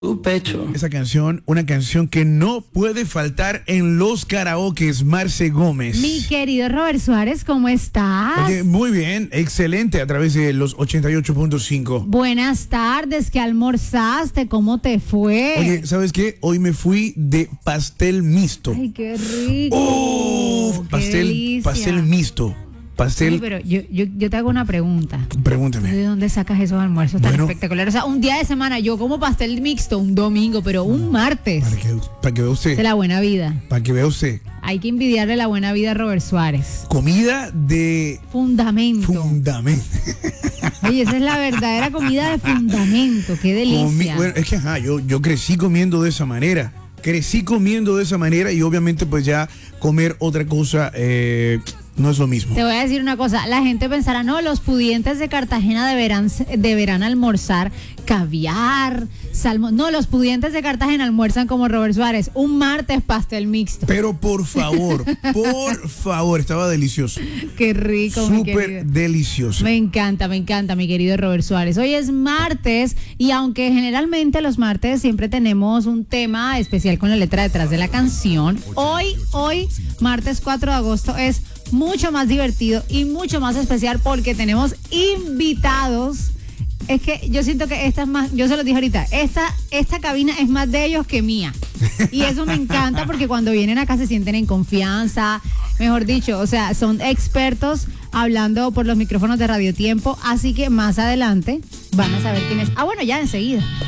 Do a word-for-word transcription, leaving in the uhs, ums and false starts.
Tu pecho. Esa canción, una canción que no puede faltar en los karaokes. Marce Gómez. Mi querido Robert Suárez, ¿cómo estás? Oye, muy bien, excelente a través de los ochenta y ocho punto cinco. Buenas tardes, ¿qué almorzaste? ¿Cómo te fue? Oye, ¿sabes qué? Hoy me fui de pastel mixto. Ay, qué rico. ¡Oh! Qué Pastel, delicia. pastel mixto. Pastel. Ay, pero yo, yo, yo te hago una pregunta. Pregúnteme. ¿De dónde sacas esos almuerzos tan Bueno. espectaculares? O sea, un día de semana yo como pastel mixto un domingo, pero un martes. Para que, para que vea usted. De la buena vida. Para que vea usted. Hay que envidiarle la buena vida a Robert Suárez. Comida de Fundamento. fundamento. Oye, esa es la verdadera comida de fundamento. Qué delicia. Comi- bueno, es que ajá, yo, yo crecí comiendo de esa manera. Crecí comiendo de esa manera y obviamente pues ya comer otra cosa eh, no es lo mismo. Te voy a decir una cosa, la gente pensará, no, los pudientes de Cartagena deberán, deberán almorzar caviar, salmón. No, los pudientes de Cartagena almuerzan como Robert Suárez, un martes pastel mixto. Pero por favor, por favor, estaba delicioso. Qué rico, mi Súper querido. delicioso. Me encanta, me encanta, mi querido Robert Suárez. Hoy es martes y aunque generalmente los martes siempre tenemos un tema especial con la letra detrás de la canción, hoy, hoy, martes cuatro de agosto, es mucho más divertido y mucho más especial porque tenemos invitados. Es que yo siento que esta es más, yo se lo dije ahorita, esta, esta cabina es más de ellos que mía. Y eso me encanta porque cuando vienen acá se sienten en confianza, mejor dicho, o sea, son expertos hablando por los micrófonos de Radio Tiempo, así que más adelante van a saber quién es. Ah, bueno, ya enseguida.